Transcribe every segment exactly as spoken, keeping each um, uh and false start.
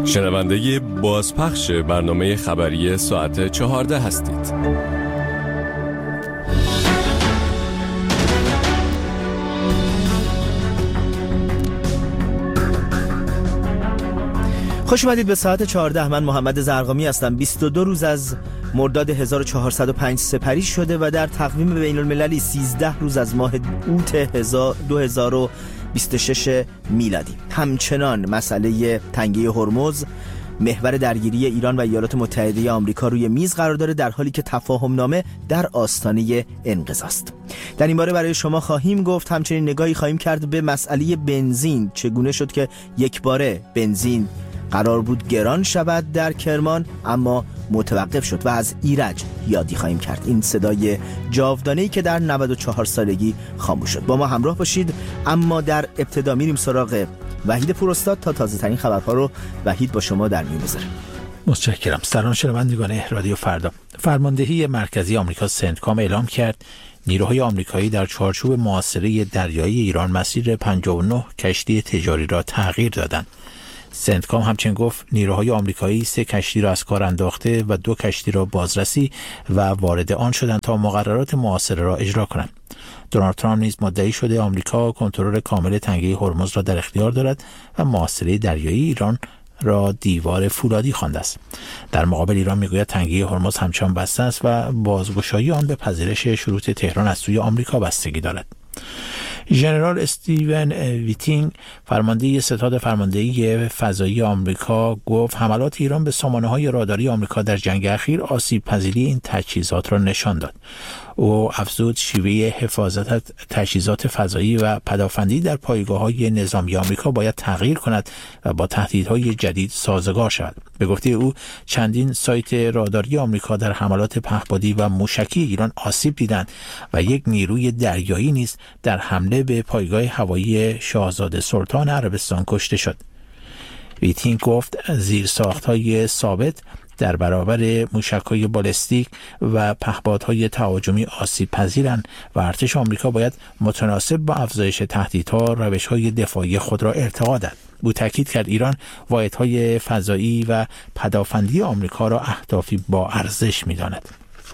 شنونده بازپخش برنامه خبری ساعت چهارده هستید. خوش اومدید به ساعت چهارده. من محمد زرقامی هستم. بیست و دو روز از مرداد هزار و چهارصد و پنج سپری شده و در تقویم بین المللی سیزده روز از ماه اوت دو هزار و بیست و شش میلادی. همچنان مسئله تنگه هرمز، محور درگیری ایران و ایالات متحده آمریکا، روی میز قرار داره، در حالی که تفاهم نامه در آستانه انقضا است. در این باره برای شما خواهیم گفت. همچنین نگاهی خواهیم کرد به مسئله بنزین. چگونه شد که یک باره بنزین قرار بود گران شود در کرمان اما متوقف شد و از ایرج یادی خواهیم کرد. این صدای جاودانه‌ای که در نود و چهار سالگی خاموش شد. با ما همراه باشید. اما در ابتدا میریم سراغ وحید پوراستاد تا تازه ترین خبرها رو وحید با شما در میون بذاره. متشکرم. سلام شنوندگان رادیو فردا. فرماندهی مرکزی آمریکا سنتکام اعلام کرد نیروهای آمریکایی در چارچوب محاصره دریایی ایران مسیر پنجاه و نه کشتی تجاری را تغییر دادند. سنتکام همچنین گفت نیروهای آمریکایی سه کشتی را از کار انداخته و دو کشتی را بازرسی و وارد آن شدند تا مقررات محاصره را اجرا کنند. دونالد ترامپ نیز مدعی شده آمریکا کنترل کامل تنگه هرمز را در اختیار دارد و محاصره دریایی ایران را دیوار فولادی خوانده است. در مقابل ایران میگوید تنگه هرمز همچنان بسته است و بازگشایی آن به پذیرش شروط تهران از سوی آمریکا بستگی دارد. ژنرال استیون ویتینگ، فرمانده ستاد فرماندهی فضایی آمریکا، گفت حملات ایران به سامانه‌های راداری آمریکا در جنگ اخیر آسیب پذیری این تجهیزات را نشان داد. او افزود شیوه حفاظت تجهیزات فضایی و پدافندی در پایگاه‌های نظامی آمریکا باید تغییر کند و با تهدیدهای جدید سازگار شود. به گفته او چندین سایت راداری آمریکا در حملات پهپادی و موشکی ایران آسیب دیدند و یک نیروی دریایی نیز در حمله به پایگاه هوایی شاهزاده سلطان عربستان کشته شد. ویتینگ گفت زیرساخت‌های ثابت در برابر موشک‌های بالستیک و پهپادهای تهاجمی آسیب پذیرند و ارتش آمریکا باید متناسب با افزایش تهدیدها روش‌های دفاعی خود را ارتقا دهد. او تاکید کرد ایران واحدهای فضایی و پدافندی آمریکا را اهدافی با ارزش می‌داند.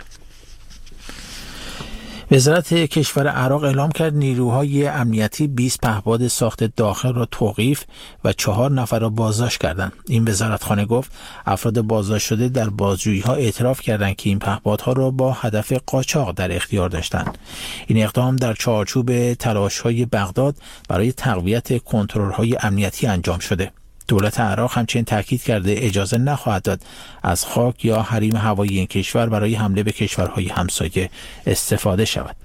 وزارت کشور عراق اعلام کرد نیروهای امنیتی بیست پهپاد ساخت داخل را توقیف و چهار نفر را بازداشت کردند. این وزارتخانه گفت افراد بازداشت شده در بازجویی‌ها اعتراف کردند که این پهپادها را با هدف قاچاق در اختیار داشتند. این اقدام در چارچوب تلاش‌های بغداد برای تقویت کنترل‌های امنیتی انجام شده. دولت عراق همچنین تاکید کرده اجازه نخواهد داد از خاک یا حریم هوایی این کشور برای حمله به کشورهای همسایه استفاده شود.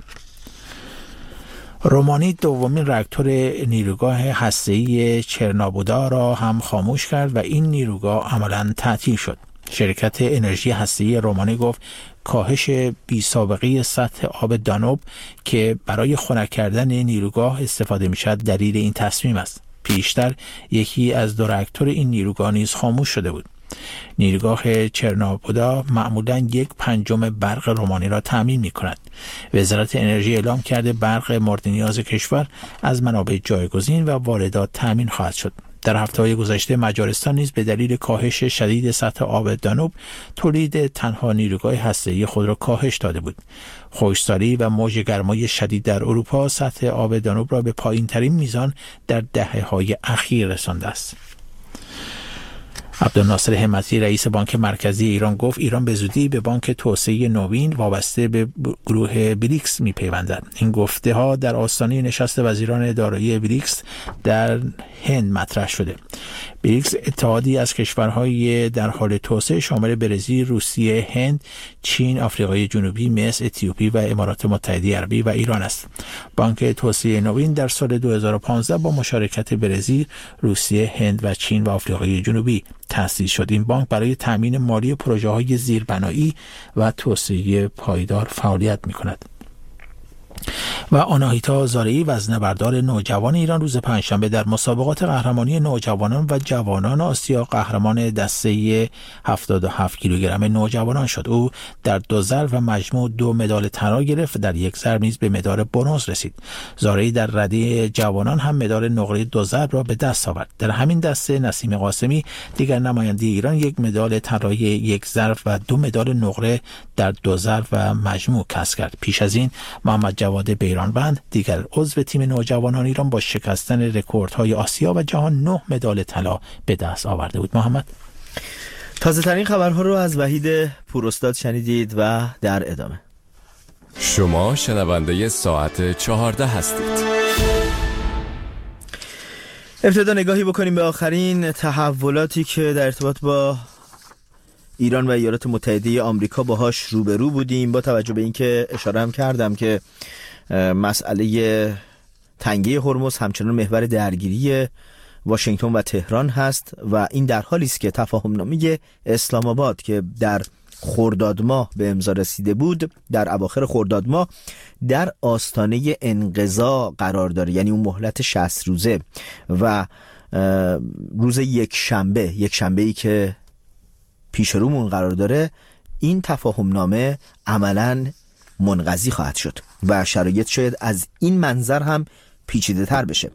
رومانی دومین راکتور نیروگاه هسته‌ای چرنوبودا را هم خاموش کرد و این نیروگاه عملاً تعطیل شد. شرکت انرژی هسته‌ای رومانی گفت کاهش بی‌سابقه سطح آب دانوب که برای خنک کردن نیروگاه استفاده می‌شود دلیل این تصمیم است. پیشتر یکی از دو راکتور این نیروگاه نیز خاموش شده بود. نیروگاه چرنوبودا معمولاً یک پنجم برق رومانی را تامین می‌کند. وزارت انرژی اعلام کرده برق مورد نیاز کشور از منابع جایگزین و واردات تامین خواهد شد. در هفته‌های گذشته مجارستان نیز به دلیل کاهش شدید سطح آب دانوب تولید تنها نیروگاه هسته‌ای خود را کاهش داده بود. خشکسالی و موج گرمای شدید در اروپا سطح آب دانوب را به پایین‌ترین میزان در دهه‌های اخیر رسانده است. عبدالناصر همتی رئیس بانک مرکزی ایران گفت ایران به زودی به بانک توسعه نوین وابسته به گروه بریکس می‌پیوندد. این گفته ها در آستانه نشست وزیران دارایی بریکس در هند مطرح شده. بریکس اتحادی از کشورهای در حال توسعه شامل برزیل، روسیه، هند، چین، آفریقای جنوبی، مصر، اتیوپی و امارات متحده عربی و ایران است. بانک توسعه نوین در سال دو هزار و پانزده با مشارکت برزیل، روسیه، هند و چین و آفریقای جنوبی تأسیس شد. این بانک برای تأمین مالی پروژه‌های زیربنایی و توسعه پایدار فعالیت می‌کند. و آناهیتا زارعی وزنه‌بردار نوجوان ایران روز پنجشنبه در مسابقات قهرمانی نوجوانان و جوانان آسیا قهرمان دسته هفتاد و هفت کیلوگرم نوجوانان شد. او در دو ضرب و مجموع دو مدال طلا گرفت و در یک ضرب نیز به مدال برنز رسید. زارعی در رده جوانان هم مدال نقره دو ضرب را به دست آورد. در همین دسته نسیم قاسمی دیگر نماینده ایران یک مدال طلای یک ضرب و دو مدال نقره در دو ضرب و مجموع کسب کرد. پیش از این محمد جواد بیرانوند دیگر عضو تیم نوجوانان ایران با شکستن رکوردهای آسیا و جهان نه مدال طلا به دست آورده بود. محمد، تازه ترین خبرها رو از وحید پوراستاد شنیدید و در ادامه شما شنونده ساعت چهارده هستید. ابتدا نگاهی بکنیم به آخرین تحولاتی که در ارتباط با ایران و ایالات متحده آمریکا باهاش روبرو بودیم، با توجه به اینکه اشاره هم کردم که مسئله تنگه هرمز همچنان محور درگیری واشنگتن و تهران هست و این در حالی است که تفاهمنامه اسلام آباد که در خرداد ماه به امضا رسیده بود در اواخر خرداد ماه در آستانه انقضا قرار داره، یعنی اون مهلت شصت روزه و روز یک شنبه یک شنبه ای که پیش رومون قرار داره این تفاهمنامه عملاً منقضی خواهد شد و شرایط شاید از این منظر هم پیچیده تر بشه.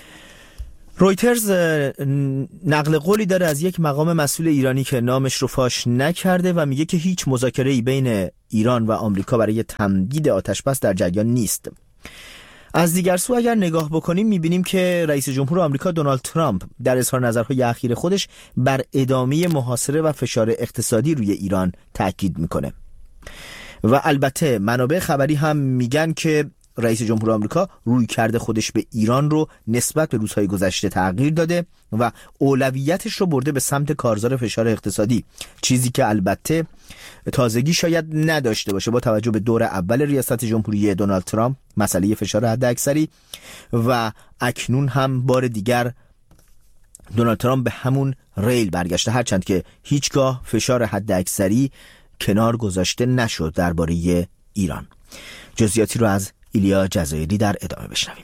رویترز نقل قولی داره از یک مقام مسئول ایرانی که نامش رو فاش نکرده و میگه که هیچ مذاکره‌ای بین ایران و آمریکا برای تمدید آتش‌بس در جریان نیست. از دیگر سو اگر نگاه بکنیم میبینیم که رئیس جمهور آمریکا دونالد ترامپ در اظهار نظرهای اخیر خودش بر ادامه محاصره و فشار اقتصادی روی ایران تاکید میکنه و البته منابع خبری هم میگن که رئیس جمهور آمریکا روی کرده خودش به ایران رو نسبت به روزهای گذشته تغییر داده و اولویتش رو برده به سمت کارزار فشار اقتصادی، چیزی که البته تازگی شاید نداشته باشه با توجه به دور اول ریاست جمهوری دونالد ترامپ، مسئله فشار حداکثری، و اکنون هم بار دیگر دونالد ترامپ به همون ریل برگشته، هرچند که هیچگاه فشار حداکثری کنار گذاشته نشد درباره ایران. جزئیاتی رو از ایلیا جزایری در ادامه بشنویم.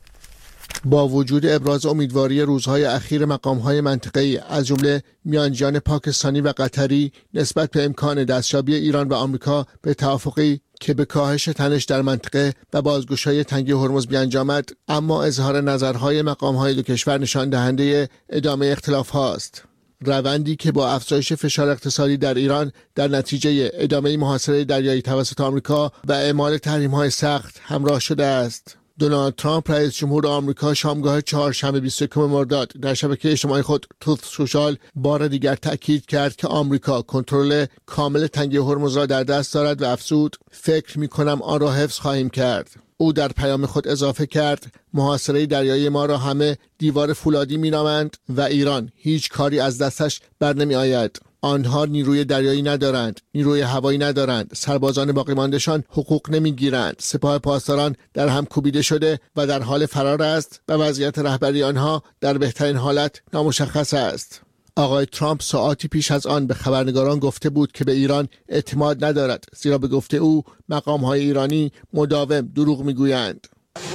با وجود ابراز امیدواری روزهای اخیر مقام‌های منطقه‌ای از جمله میانجیان پاکستانی و قطری نسبت به امکان دستیابی ایران و آمریکا به توافقی که به کاهش تنش در منطقه و بازگشایی تنگه هرمز بیانجامد، اما اظهار نظرهای مقام‌های دو کشور نشان دهنده ادامه اختلاف هاست. روندی که با افزایش فشار اقتصادی در ایران در نتیجه ادامه محاصره دریایی توسط آمریکا و اعمال تحریم‌های سخت همراه شده است. دونالد ترامپ رئیس جمهور آمریکا شامگاه چهارشنبه بیست و یکم مرداد در شبکه اجتماعی خود تروث سوشال بار دیگر تأکید کرد که آمریکا کنترل کامل تنگه هرمز را در دست دارد و افزود فکر می‌کنم آن را حفظ خواهیم کرد. او در پیام خود اضافه کرد محاصره دریایی ما را همه دیوار فولادی می‌نامند و ایران هیچ کاری از دستش بر نمی آید. آنها نیروی دریایی ندارند، نیروی هوایی ندارند، سربازان باقی مانده‌شان حقوق نمیگیرند، سپاه پاسداران در هم کوبیده شده و در حال فرار است و وضعیت رهبری آنها در بهترین حالت نامشخص است. آقای ترامپ ساعاتی پیش از آن به خبرنگاران گفته بود که به ایران اعتماد ندارد، زیرا به گفته او مقام‌های ایرانی مداوم دروغ میگویند.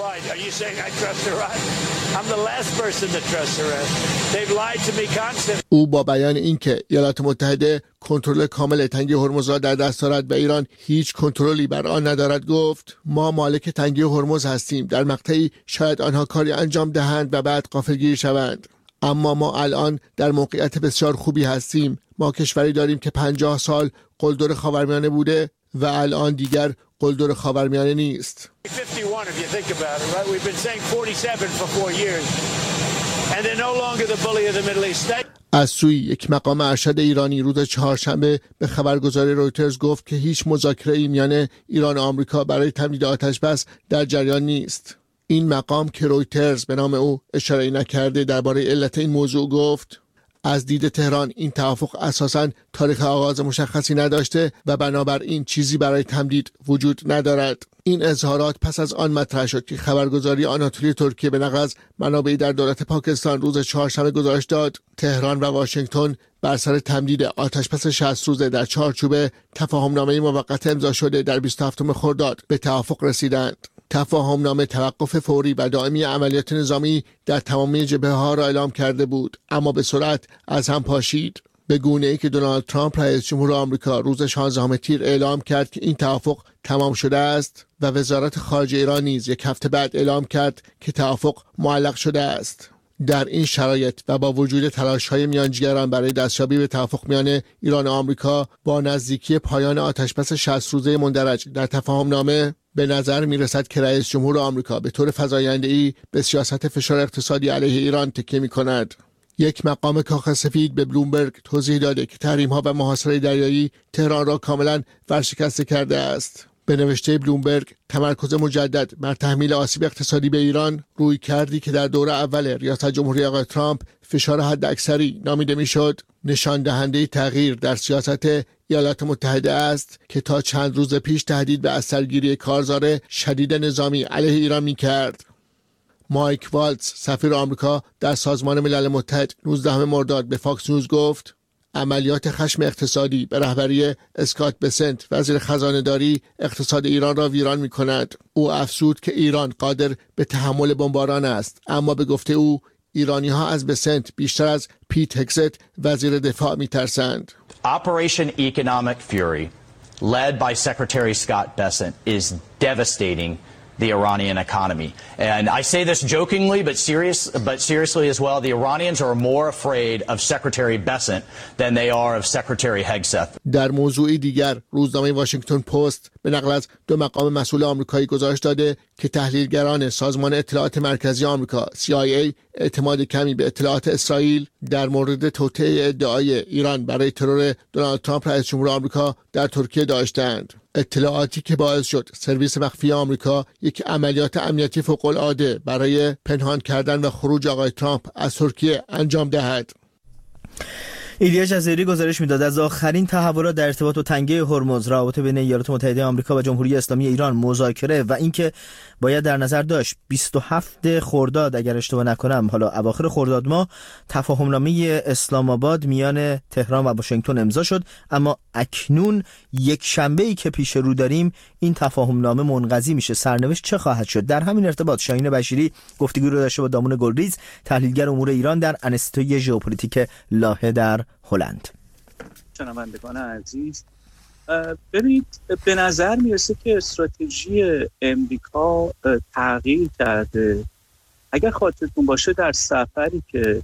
او با بیان اینکه ایالات متحده کنترل کامل تنگه هرمز را در دست دارد و ایران هیچ کنترلی بر آن ندارد گفت ما مالک تنگه هرمز هستیم، در مقطعی شاید آنها کاری انجام دهند و بعد غافلگیر شوند، اما ما الان در موقعیت بسیار خوبی هستیم. ما کشوری داریم که پنجاه سال قلدر خاورمیانه بوده و الان دیگر قلدر خاورمیانه نیست. از سوی یک مقام ارشد ایرانی روز چهارشنبه به خبرگزاری رویترز گفت که هیچ مذاکره‌ای میان ایران و آمریکا برای تمدید آتش‌بس در جریان نیست. این مقام که رویترز به نام او اشاره نکرده درباره علت این موضوع گفت از دید تهران این توافق اساساً تاریخ آغاز مشخصی نداشته و بنابراین چیزی برای تمدید وجود ندارد. این اظهارات پس از آن مطرح شد که خبرگزاری آناتولی ترکیه به نقل از منابعی در دولت پاکستان روز چهارشنبه گزارش داد تهران و واشنگتن بر سر تمدید آتش‌بس شصت روزه در چارچوب تفاهمنامه موقت امضا شده در بیست و هفتم خرداد به توافق رسیدند. تفاهمنامه توقف فوری و دائمی عملیات نظامی در تمامی جبهه‌ها را اعلام کرده بود، اما به سرعت از هم پاشید، به گونه‌ای که دونالد ترامپ رئیس جمهور آمریکا روز شانزدهم تیر اعلام کرد که این توافق تمام شده است و وزارت خارجه ایران نیز یک هفته بعد اعلام کرد که توافق معلق شده است. در این شرایط و با وجود تلاش‌های میانجیگران برای دستیابی به توافق میان ایران و آمریکا، با نزدیکی پایان آتشبس شصت روزه مندرج در تفاهمنامه، به نظر می‌رسد که رئیس جمهور آمریکا به طور فزاینده‌ای به سیاست فشار اقتصادی علیه ایران تکیه می‌کند. یک مقام کاخ سفید به بلومبرگ توضیح داده که تحریم‌ها و محاصره دریایی تهران را کاملاً ورشکسته کرده است. به نوشته بلومبرگ، تمرکز مجدد بر تحمیل آسیب اقتصادی به ایران، روی کردی که در دوره اول ریاست جمهوری آقای ترامپ فشار حداکثری نامیده میشد، نشان دهنده تغییر در سیاست ایالات متحده است که تا چند روز پیش تهدید به اثرگیری کارزار شدید نظامی علیه ایران می‌کرد. مایک والتز، سفیر آمریکا در سازمان ملل متحد، نوزدهم مرداد به فاکس نیوز گفت عملیات خشم اقتصادی به رهبری اسکات بسنت، وزیر خزانه‌داری، اقتصاد ایران را ویران می‌کند. او افزود که ایران قادر به تحمل بمباران است، اما به گفته او ایرانی‌ها از بسنت بیشتر از پیت هگست، وزیر دفاع، می‌ترسند. Operation Economic Fury, led by Secretary Scott Bessent, is devastating the Iranian economy. And I say this jokingly, but serious, but seriously as well. The Iranians are more afraid of Secretary Bessent than they are of Secretary Hegseth. در موضوعی دیگر، روزنامه واشنگتن پست به نقل از دو مقام مسئول آمریکایی گزارش داده که تحلیلگران سازمان اطلاعات مرکزی آمریکا سی آی ای اعتماد کمی به اطلاعات اسرائیل در مورد توطئه ادعای ایران برای ترور دونالد ترامپ رئیس جمهور آمریکا در ترکیه داشتند. اطلاعاتی که باعث شد سرویس مخفی آمریکا یک عملیات امنیتی فوق‌العاده برای پنهان کردن و خروج آقای ترامپ از ترکیه انجام دهد. ایلیا جزیری گزارش میداد از آخرین تحولات در ارتباط با تنگه هرمز، رابطه بین ایالات متحده آمریکا و جمهوری اسلامی ایران، مذاکره و اینکه باید در نظر داشت بیست و هفتم خرداد اگر اشتباه نکنم، حالا اواخر خرداد ماه، تفاهمنامه اسلام آباد میان تهران و واشنگتن امضا شد، اما اکنون یک شنبه‌ای که پیش رو داریم این تفاهمنامه منقضی میشه. سرنوشت چه خواهد شد؟ در همین ارتباط شاهین بشیری گفتگو رو داشته با دامون گلریز، تحلیلگر امور ایران در انستیتوی ژئوپلیتیک لاهه در هلند. شنوندگان عزیز، ببینید، به نظر میرسه که استراتژی امریکا تغییر کرده. اگر خاطرتون باشه در سفری که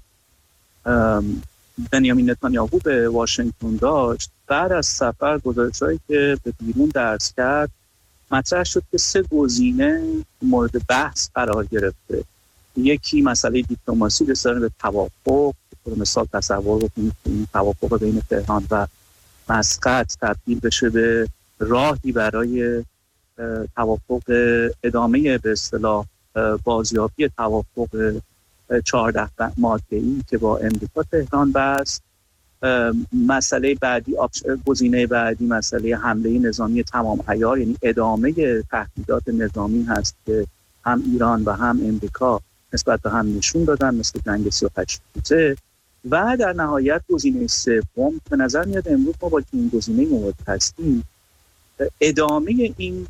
بنیامین نتانیاهو به واشنگتن داشت، بعد از سفر گزارش‌هایی که به بیرون درس کرد مطرح شد که سه گزینه مورد بحث قرار گرفته. یکی مسئله دیپلماسی، رسیدن به توافق. به مثال تصور بکنید که این توافق بین تهران و مسقط تبدیل بشه به راهی برای توافق ادامه به اصطلاح بازیابی توافق چهارده ماده‌ای که با امریکا تهران بست. مسئله بعدی، گزینه بعدی مسئله حمله نظامی تمام عیار، یعنی ادامه تهدیدات نظامی هست که هم ایران و هم امریکا نسبت به هم نشون دادن، مثل جنگ سی و هشت روزه. و در نهایت گزینه سوم، به نظر میاد امروز ما با این گزینه مواجه هستیم، ادامه این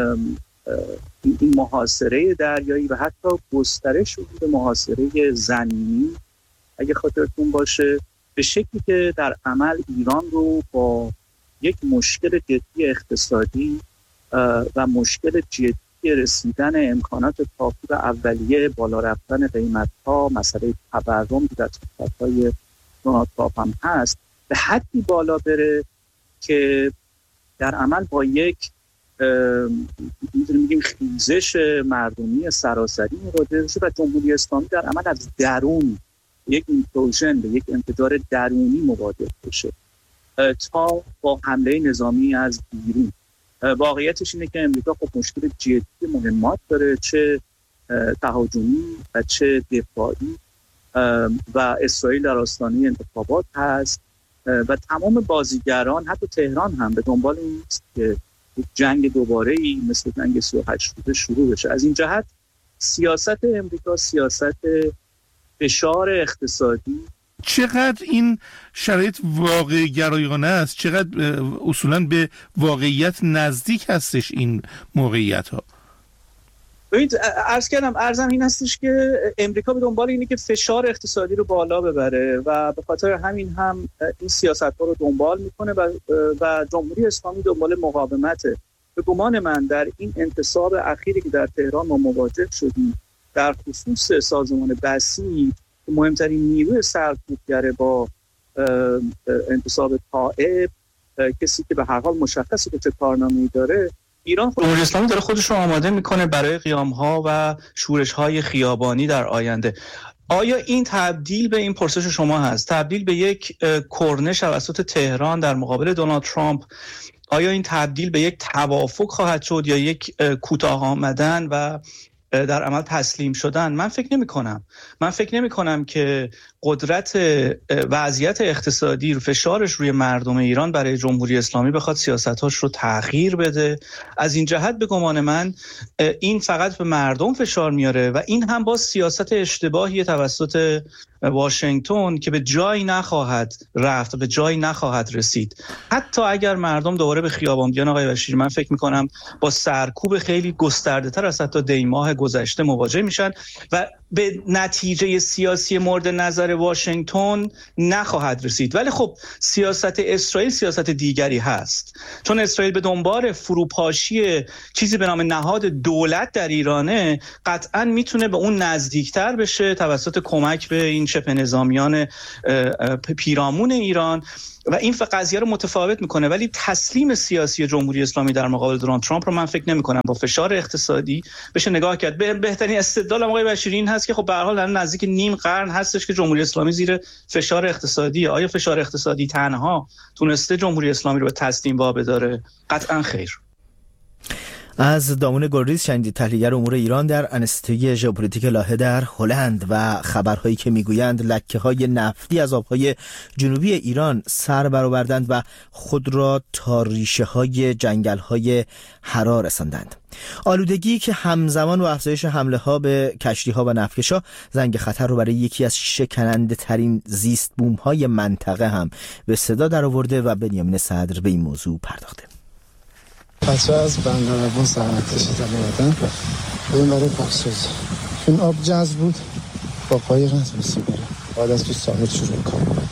این محاصره دریایی و حتی گسترش حدود محاصره زمینی، اگه خاطرتون باشه، به شکلی که در عمل ایران رو با یک مشکل جدی اقتصادی و مشکل جدی رسیدن امکانات کافی و اولیه بالا رفتن قیمت‌ها، مسئله تورم که در صحبت‌های دونالد ترامپ هم هست، به حدی بالا بره که در عمل با یک می‌تونیم بگیم خیزش مردمی سراسری مواجه بشه و جمهوری اسلامی در عمل از درون یک ایمپلوژن، به یک انفجار درونی مواجه بشه تا با حمله نظامی از بیرون. واقعیتش اینه که امریکا خب مشکل جدی مهمات داره، چه تهاجمی و چه دفاعی، و اسرائیل در آستانه انتخابات هست و تمام بازیگران، حتی تهران هم به دنبال این است که یک جنگ دوباره‌ای مثل جنگ سی و هشت روزه شروع بشه. از این جهت سیاست امریکا سیاست فشار اقتصادی. چقدر این شرایط واقع گرایانه است، چقدر اصولاً به واقعیت نزدیک هستش این موقعیت ها؟ ببینید عرض کردم عرضم این هستش که امریکا به دنبال اینه که فشار اقتصادی رو بالا ببره و به خاطر همین هم این سیاست‌ها رو دنبال میکنه و و جمهوری اسلامی دنبال مقاومته. به گمان من در این انتصاب اخیری که در تهران ما مواجه شدیم در خصوص سازمان بسیج که مهمترین نیروی سرکوبگر با انتصاب طائب، کسی که به هر حال مشخصه که چه کارنامه‌ای داره، ایران جمهوری اسلامی داره خودش رو آماده میکنه برای قیام‌ها و شورش‌های خیابانی در آینده. آیا این تبدیل به این پرسش شما هست، تبدیل به یک کرنش توسط تهران در مقابل دونالد ترامپ، آیا این تبدیل به یک توافق خواهد شد یا یک کوتاه آمدن و در عمل تسلیم شدن؟ من فکر نمی کنم. من فکر نمی کنم که قدرت وضعیت اقتصادی، فشارش روی مردم ایران برای جمهوری اسلامی بخواد سیاستاش رو تغییر بده. از این جهت به گمان من این فقط به مردم فشار میاره و این هم با سیاست اشتباهی توسط واشنگتن که به جایی نخواهد رفت، به جایی نخواهد رسید. حتی اگر مردم دوباره به خیابان بیان آقای بشیر، من فکر میکنم با سرکوب خیلی گسترده تر از حتی دی ماه گذشته مواجه میشن و به نتیجه سیاسی مورد نظر واشنگتن نخواهد رسید. ولی خب سیاست اسرائیل سیاست دیگری هست، چون اسرائیل به دنبال فروپاشی چیزی به نام نهاد دولت در ایرانه، قطعا میتونه به اون نزدیکتر بشه توسط کمک به این شبه نظامیان پیرامون ایران و این قضیه رو متفاوت میکنه. ولی تسلیم سیاسی جمهوری اسلامی در مقابل دونالد ترامپ رو من فکر نمیکنم با فشار اقتصادی بشه نگاه کرد. به بهترین استدلال آقای بشیری این هست که خب به هر حال الان نزدیک نیم قرن هستش که جمهوری اسلامی زیر فشار اقتصادی. آیا فشار اقتصادی تنها تونسته جمهوری اسلامی رو به تسلیم وابداره؟ قطعا خیر. از دامون گلریز شنیدید، تحلیلگر امور ایران در انستیتوی ژئوپلیتیک لاهه در هلند، و خبرهایی که میگویند لکه‌های نفتی از آبهای جنوبی ایران سر برآوردند و خود را تا ریشه‌های جنگل‌های حرا رساندند. آلودگی که همزمان با افزایش حمله ها به کشتی ها و نفتکش‌ها زنگ خطر رو برای یکی از شکننده ترین زیست بوم های منطقه هم به صدا در آورده و بنیامین صدر به این موضوع پرداخته. بچه از بندرابون زحمت کشیدن اومدن بریم برای پاکسازی. این آب جذب بود با قایق نتونستی بره، بعد از تو ساحل شروع کنم.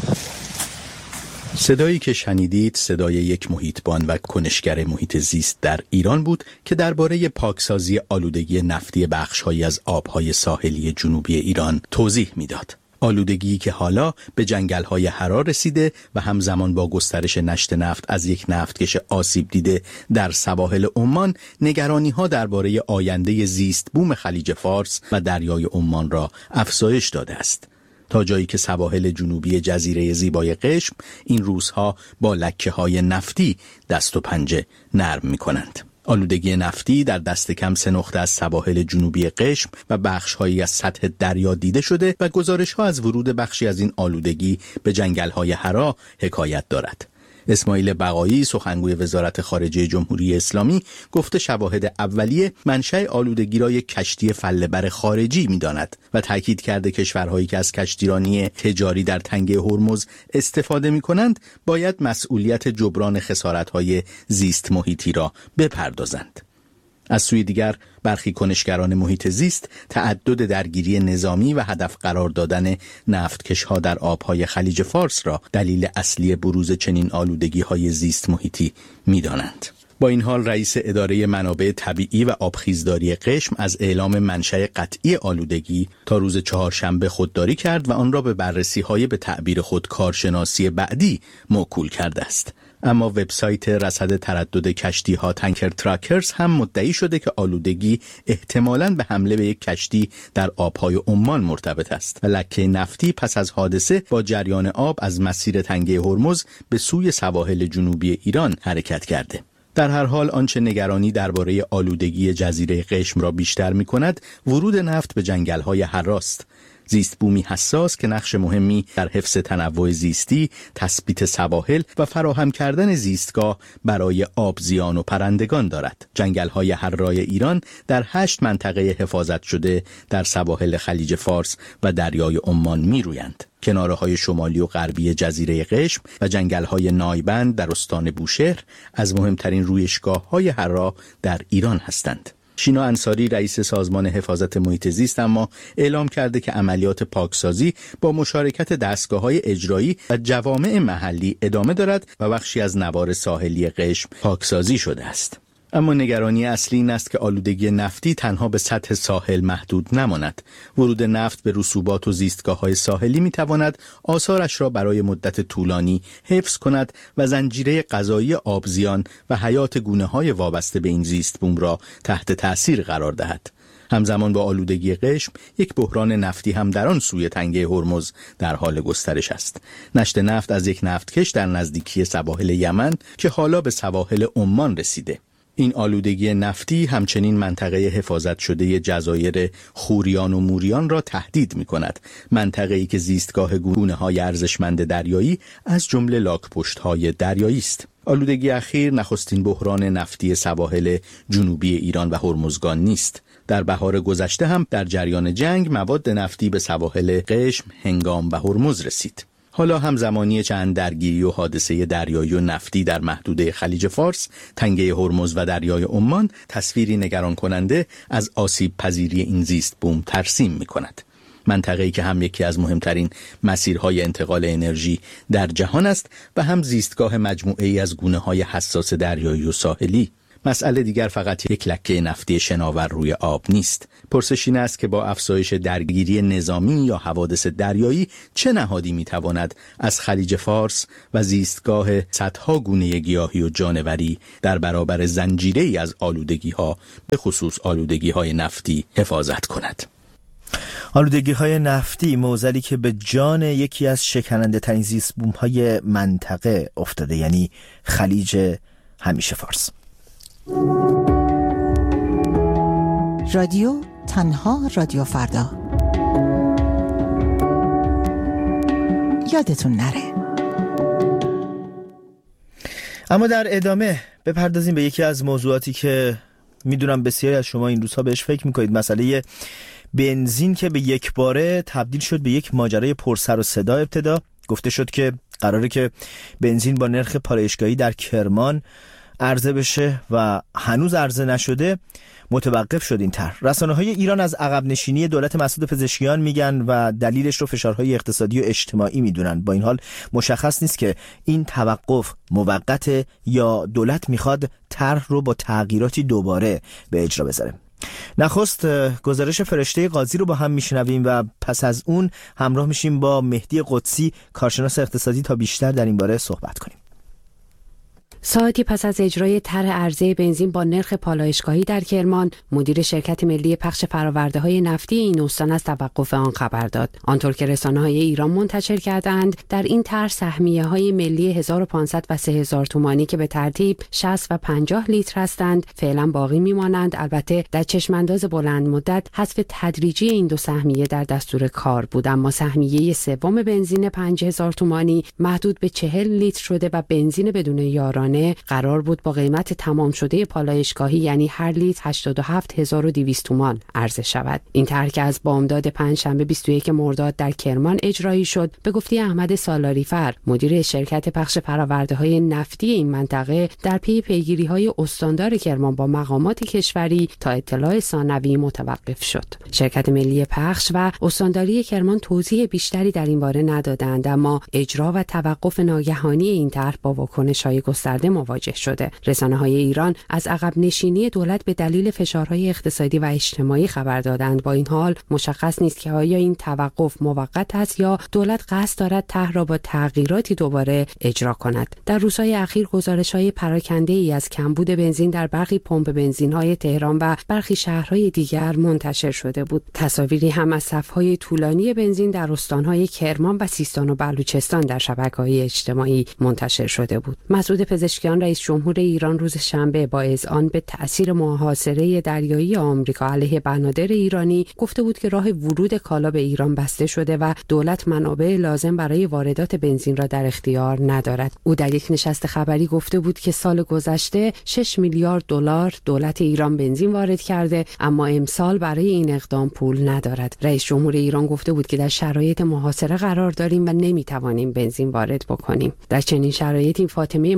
صدایی که شنیدید صدای یک محیطبان و کنشگر محیط زیست در ایران بود که درباره پاکسازی آلودگی نفتی بخش‌هایی از آبهای ساحلی جنوبی ایران توضیح میداد. آلودگی که حالا به جنگل‌های حرا رسیده و همزمان با گسترش نشت نفت از یک نفتکش آسیب دیده در سواحل عمان، نگرانی‌ها درباره آینده زیست بوم خلیج فارس و دریای عمان را افزایش داده است. تا جایی که سواحل جنوبی جزیره زیبای قشم این روزها با لکه‌های نفتی دست و پنجه نرم می‌کنند. آلودگی نفتی در دست کم سه نقطه از سواحل جنوبی قشم و بخش‌هایی از سطح دریا دیده شده و گزارش‌ها از ورود بخشی از این آلودگی به جنگل‌های حرا حکایت دارد. اسماعیل بقایی، سخنگوی وزارت خارجه جمهوری اسلامی، گفته شواهد اولیه منشأ آلودگی را یک کشتی فله‌بر خارجی می‌داند و تاکید کرده کشورهایی که از کشتیرانی تجاری در تنگه هرمز استفاده می‌کنند باید مسئولیت جبران خسارت‌های زیست محیطی را بپردازند. از سوی دیگر برخی کنشگران محیط زیست تعدد درگیری نظامی و هدف قرار دادن نفتکش‌ها در آبهای خلیج فارس را دلیل اصلی بروز چنین آلودگی‌های زیست محیطی می‌دانند. با این حال رئیس اداره منابع طبیعی و آبخیزداری قشم از اعلام منشأ قطعی آلودگی تا روز چهارشنبه خودداری کرد و آن را به بررسی‌های به تعبیر خود کارشناسی بعدی موکول کرده است. اما وبسایت رصد تردد کشتی‌ها تانکر تراکرز هم مدعی شده که آلودگی احتمالاً به حمله به یک کشتی در آبهای عمان مرتبط است و لکه نفتی پس از حادثه با جریان آب از مسیر تنگه هرمز به سوی سواحل جنوبی ایران حرکت کرده. در هر حال آنچه نگرانی درباره آلودگی جزیره قشم را بیشتر می‌کند ورود نفت به جنگل‌های حراست. زیست بومی حساس که نقش مهمی در حفظ تنوع زیستی، تثبیت سواحل و فراهم کردن زیستگاه برای آبزیان و پرندگان دارد. جنگل‌های حرای ایران در هشت منطقه حفاظت شده در سواحل خلیج فارس و دریای عمان می‌رویند. کناره‌های شمالی و غربی جزیره قشم و جنگل‌های نایبند در استان بوشهر از مهمترین رویشگاه‌های حرا در ایران هستند. شینا انصاری رئیس سازمان حفاظت محیط زیست اما اعلام کرده که عملیات پاکسازی با مشارکت دستگاه‌های اجرایی و جوامع محلی ادامه دارد و بخشی از نوار ساحلی قشم پاکسازی شده است. اما نگرانی اصلی این است که آلودگی نفتی تنها به سطح ساحل محدود نماند. ورود نفت به رسوبات و زیستگاه‌های ساحلی می‌تواند آثارش را برای مدت طولانی حفظ کند و زنجیره غذایی آبزیان و حیات گونه‌های وابسته به این زیست بوم را تحت تأثیر قرار دهد. همزمان با آلودگی قشم، یک بحران نفتی هم در آن سوی تنگه هرمز در حال گسترش است. نشت نفت از یک نفتکش در نزدیکی سواحل یمن که حالا به سواحل عمان رسیده. این آلودگی نفتی همچنین منطقه حفاظت شده جزایر خوریان و موریان را تهدید می کند. منطقه‌ای که زیستگاه گونه‌های ارزشمند دریایی از جمله لاک‌پشت‌های دریایی است. آلودگی اخیر نخستین بحران نفتی سواحل جنوبی ایران و هرمزگان نیست. در بهار گذشته هم در جریان جنگ مواد نفتی به سواحل قشم، هنگام و هرمز رسید. حالا همزمانی چند درگیری و حادثه دریایی و نفتی در محدوده خلیج فارس، تنگه هرمز و دریای عمان تصویری نگران کننده از آسیب پذیری این زیست بوم ترسیم می کند. منطقه‌ای که هم یکی از مهمترین مسیرهای انتقال انرژی در جهان است و هم زیستگاه مجموعه‌ای از گونه‌های حساس دریایی و ساحلی. مسئله دیگر فقط یک لکه نفتی شناور روی آب نیست. پرسش این است که با افزایش درگیری نظامی یا حوادث دریایی چه نهادی میتواند از خلیج فارس و زیستگاه صدها گونه گیاهی و جانوری در برابر زنجیره‌ای از آلودگی‌ها، به خصوص آلودگی‌های نفتی، حفاظت کند. آلودگی‌های نفتی معضلی که به جان یکی از شکننده ترین زیست بوم‌های منطقه افتاده، یعنی خلیج همیشه فارس. رادیو تنها رادیو فردا. یادتون نره. اما در ادامه بپردازیم به یکی از موضوعاتی که میدونم بسیاری از شما این روزها بهش فکر میکنید، مسئله بنزین که به یک باره تبدیل شد به یک ماجرای پرسر و صدا. ابتدا گفته شد که قراره که بنزین با نرخ پالایشگاهی در کرمان عرضه بشه و هنوز عرضه نشده. متوقف شد این طرح. رسانه‌های ایران از عقب نشینی دولت مسعود پزشکیان میگن و دلیلش رو فشارهای اقتصادی و اجتماعی میدونن. با این حال مشخص نیست که این توقف موقته یا دولت میخواد طرح رو با تغییراتی دوباره به اجرا بذاره. نخست گزارش فرشته قاضی رو با هم میشنویم و پس از اون همراه میشیم با مهدی قدسی، کارشناس اقتصادی، تا بیشتر در این باره صحبت کنیم. ساعتی پس از اجرای طرح عرضه بنزین با نرخ پالایشگاهی در کرمان، مدیر شرکت ملی پخش فرآورده‌های نفتی این استان از توقف آن خبر داد. آنطور که رسانه‌های ایران منتشر کردند، در این طرح سهمیه‌های ملی هزار و پانصد و سه هزار تومانی که به ترتیب شصت و پنجاه لیتر هستند فعلا باقی میمانند. البته در چشمانداز بلند مدت حذف تدریجی این دو سهمیه در دستور کار بود، اما سهمیه سوم بنزین پنج هزار تومانی محدود به چهل لیتر شده و بنزین بدون یارانه قرار بود با قیمت تمام شده پالایشگاهی یعنی هر لیتر هشتاد و هفت هزار و دویست تومان عرضه شود. این طرح که از بامداد پنجشنبه بیست و یکم مرداد در کرمان اجرایی شد، به گفته احمد سالاری‌فر، مدیر شرکت پخش فرآورده‌های نفتی این منطقه، در پی پیگیری‌های استاندار کرمان با مقامات کشوری تا اطلاع ثانوی متوقف شد. شرکت ملی پخش و استانداری کرمان توضیح بیشتری در این باره ندادند، اما اجرا و توقف ناگهانی این طرح با واکنش‌های گسترده مواجه شده. رسانه‌های ایران از عقب نشینی دولت به دلیل فشارهای اقتصادی و اجتماعی خبر دادند. با این حال مشخص نیست که آیا این توقف موقت است یا دولت قصد دارد طرح را با تغییراتی دوباره اجرا کند. در روزهای اخیر گزارش‌های پراکنده‌ای از کمبود بنزین در برخی پمپ بنزین‌های تهران و برخی شهرهای دیگر منتشر شده بود. تصاویری هم از صف‌های طولانی بنزین در استان‌های کرمان و سیستان و بلوچستان در شبکه‌های اجتماعی منتشر شده بود. مسعود پزشکیان، رئیس جمهور ایران، روز شنبه با اذعان به تأثیر محاصره دریایی آمریکا علیه بنادر ایرانی گفته بود که راه ورود کالا به ایران بسته شده و دولت منابع لازم برای واردات بنزین را در اختیار ندارد. او در یک نشست خبری گفته بود که سال گذشته شش میلیارد دلار دولت ایران بنزین وارد کرده، اما امسال برای این اقدام پول ندارد. رئیس جمهور ایران گفته بود که در شرایط محاصره قرار داریم و نمیتوانیم بنزین وارد بکنیم. در چنین شرایطی فاطمه مهاجرانی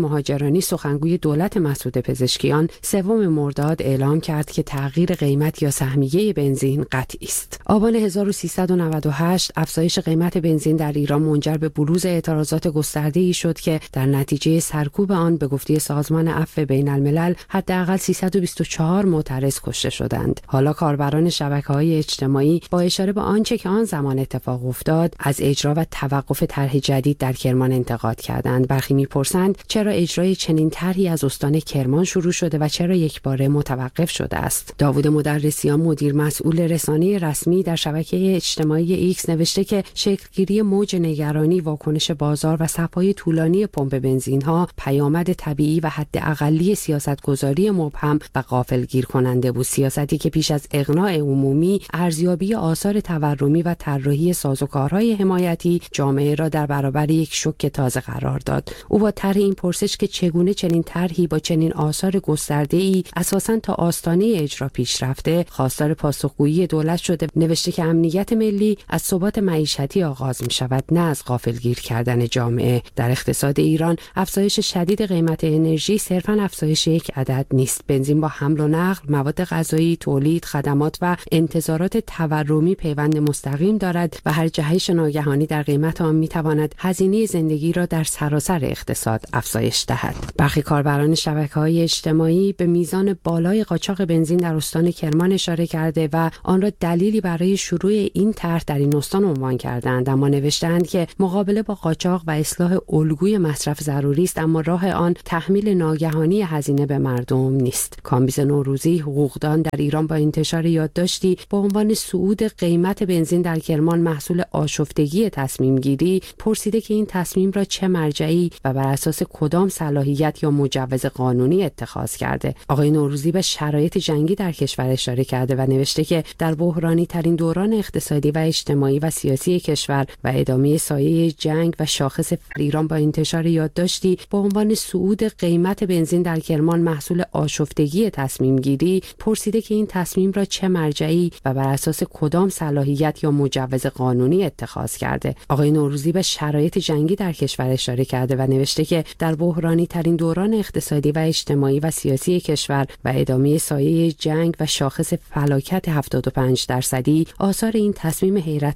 نگرانی سخنگوی دولت مسعود پزشکیان سوم مرداد اعلام کرد که تغییر قیمت یا سهمیه بنزین قطعی است. آبان هزار و سیصد و نود و هشت افزایش قیمت بنزین در ایران منجر به بروز اعتراضات گسترده‌ای شد که در نتیجه سرکوب آن به گفته سازمان عفو بین الملل حداقل سیصد و بیست و چهار معترض کشته شدند. حالا کاربران شبکه‌های اجتماعی با اشاره به آنچه که آن زمان اتفاق افتاد از اجرا و توقف طرح جدید در کرمان انتقاد کردند. برخی می‌پرسند چرا اجرای چنین طرحی از استان کرمان شروع شده و چرا یکباره متوقف شده است. داوود مدرسیان مدیر مسئول رسانه رسمی در شبکه اجتماعی ایکس نوشته که شکلگیری موج نگرانی، واکنش بازار و صف‌های طولانی پمپ بنزین‌ها پیامد طبیعی و حد اقلی سیاستگذاری مبهم و غافلگیر کننده بود. سیاستی که پیش از اقناع عمومی، ارزیابی آثار تورمی و طراحی سازوکارهای حمایتی جامعه را در برابر یک شوک تازه قرار داد. او با طرح این پرسش که چگونه چنین طرحی با چنین آثار گسترده‌ای اساساً تا آستانه اجرا پیش رفته، خواستار پاسخگویی دولت شده. نوشته که امنیت ملی از ثبات معیشتی آغاز می شود، نه از غافلگیر کردن جامعه. در اقتصاد ایران افزایش شدید قیمت انرژی صرفاً افزایش یک عدد نیست. بنزین با حمل و نقل، مواد غذایی، تولید، خدمات و انتظارات تورمی پیوند مستقیم دارد و هر جهش ناگهانی در قیمت آن می تواند هزینه زندگی را در سراسر اقتصاد افزایش دهد. برخی کاربران شبکه‌های اجتماعی به میزان بالای قاچاق بنزین در استان کرمان اشاره کرده و آن را دلیلی برای شروع این طرح در این استان عنوان کردند، اما نوشتند که مقابله با قاچاق و اصلاح الگوی مصرف ضروری است، اما راه آن تحمیل ناگهانی هزینه به مردم نیست. کامبیز نوروزی، حقوقدان در ایران، با انتشار یادداشتی با عنوان صعود قیمت بنزین در کرمان محصول آشفتگی تصمیم گیری پرسیده که این تصمیم را چه مرجعی و بر اساس کدام صلاحیت یا مجوز قانونی اتخاذ کرده. آقای نوروزی به شرایط جنگی در کشور اشاره کرده و نوشته که در بحرانی ترین دوران اقتصادی و اجتماعی و سیاسی کشور و ادامه سایه جنگ و شاخص ایران با انتشار یادداشتی با عنوان صعود قیمت بنزین در کرمان محصول آشفتگی تصمیم گیری پرسیده که این تصمیم را چه مرجعی و بر اساس کدام صلاحیت یا مجوز قانونی اتخاذ کرده. آقای نوروزی به شرایط جنگی در کشور اشاره کرده و نوشته که در بحرانی ترین دوران اقتصادی و اجتماعی و سیاسی کشور و ادامه سایه جنگ و شاخص فلاکت هفتاد و پنج درصدی آثار این تصمیم حیرت